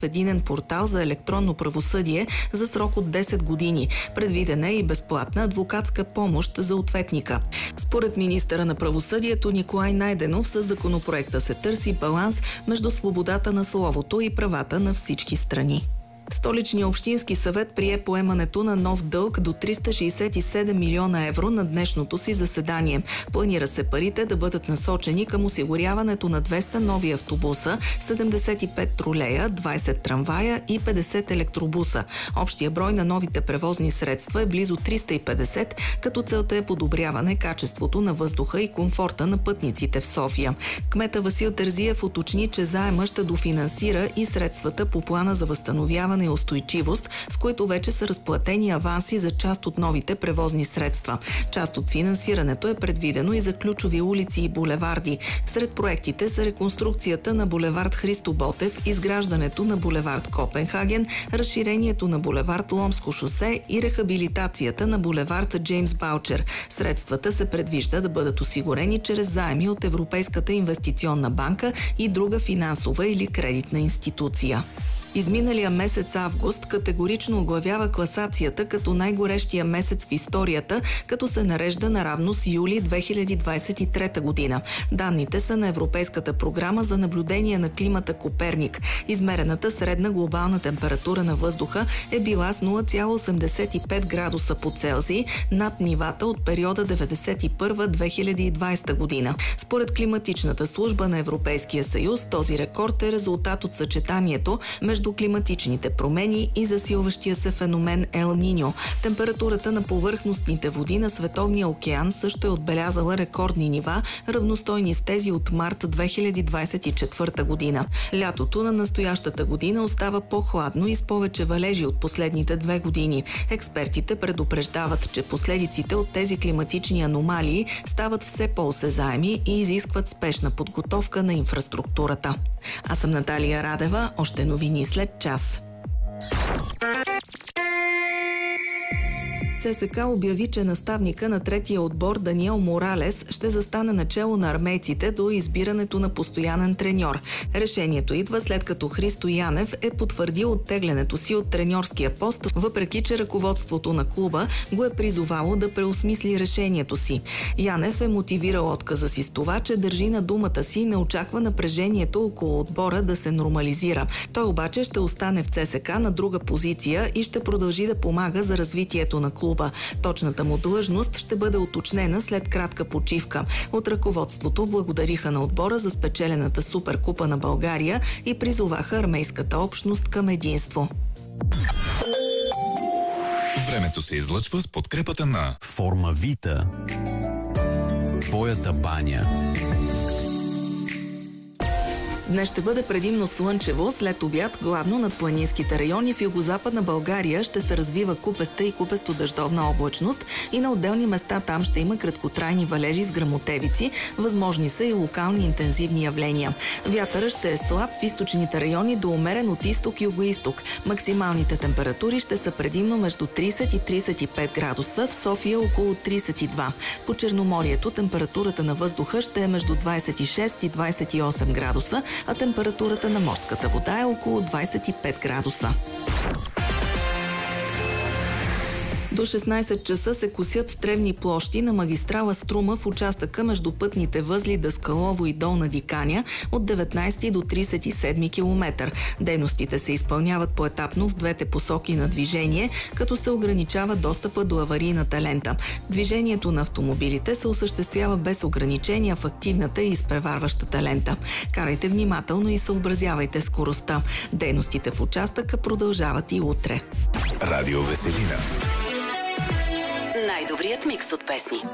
единен портал за електронно правосъдие за срок от 10 години. Предвидена е и безплатна адвокатска помощ за ответника. Според министъра на правосъдието Николай Найденов, със законопроекта се търси баланс между свободата на словото и правата на всички страни. Столичният общински съвет прие поемането на нов дълг до 367 милиона евро на днешното си заседание. Планира се парите да бъдат насочени към осигуряването на 200 нови автобуса, 75 тролея, 20 трамвая и 50 електробуса. Общия брой на новите превозни средства е близо 350, като целта е подобряване качеството на въздуха и комфорта на пътниците в София. Кмета Васил Терзиев уточни, че заема ще дофинансира и средствата по плана за възстановяване и устойчивост, с които вече са разплатени аванси за част от новите превозни средства. Част от финансирането е предвидено и за ключови улици и булеварди. Сред проектите са реконструкцията на булевард Христо Ботев, изграждането на булевард Копенхаген, разширението на булевард Ломско шосе и рехабилитацията на булевард Джеймс Баучер. Средствата се предвижда да бъдат осигурени чрез заеми от Европейската инвестиционна банка и друга финансова или кредитна институция. Изминалия месец август категорично оглавява класацията като най-горещия месец в историята, като се нарежда наравно с юли 2023 година. Данните са на Европейската програма за наблюдение на климата Коперник. Измерената средна глобална температура на въздуха е била с 0,85 градуса по Целзий над нивата от периода 1991-2020 година. Според климатичната служба на Европейския съюз, този рекорд е резултат от съчетанието между климатичните промени и засилващия се феномен Ел Ниньо. Температурата на повърхностните води на Световния океан също е отбелязала рекордни нива, равностойни с тези от март 2024 година. Лятото на настоящата година остава по-хладно и с повече валежи от последните 2 години. Експертите предупреждават, че последиците от тези климатични аномалии стават все по-осезаеми и изискват спешна подготовка на инфраструктурата. Аз съм Наталия Радева, още новини след час. ЦСКА обяви, че наставника на третия отбор Даниел Моралес ще застане начело на армейците до избирането на постоянен треньор. Решението идва след като Христо Янев е потвърдил оттеглянето си от треньорския пост, въпреки че ръководството на клуба го е призовало да преосмисли решението си. Янев е мотивирал отказа си с това, че държи на думата си и не очаква напрежението около отбора да се нормализира. Той обаче ще остане в ЦСКА на друга позиция и ще продължи да помага за развитието на клуба. Точната му длъжност ще бъде уточнена след кратка почивка. От ръководството благодариха на отбора за спечелената Суперкупа на България и призоваха армейската общност към единство. Времето се излъчва с подкрепата на Формавита. Твоята баня. Днес ще бъде предимно слънчево, след обяд главно над планинските райони в югозападна България ще се развива купеста и купесто-дъждовна облачност и на отделни места там ще има краткотрайни валежи с гръмотевици, възможни са и локални интензивни явления. Вятърът ще е слаб в източните райони до умерен от изток и югоизток. Максималните температури ще са предимно между 30 и 35 градуса, в София около 32. По Черноморието температурата на въздуха ще е между 26 и 28 градуса, а температурата на морската вода е около 25 градуса. До 16 часа се косят тревни площи на магистрала Струма в участъка между пътните възли Даскалово и Долна Диканя от 19 до 37 км. Дейностите се изпълняват поетапно в двете посоки на движение, като се ограничава достъпа до аварийната лента. Движението на автомобилите се осъществява без ограничения в активната и изпреварващата лента. Карайте внимателно и съобразявайте скоростта. Дейностите в участъка продължават и утре. Радио Веселина. Най-добрият микс от песни.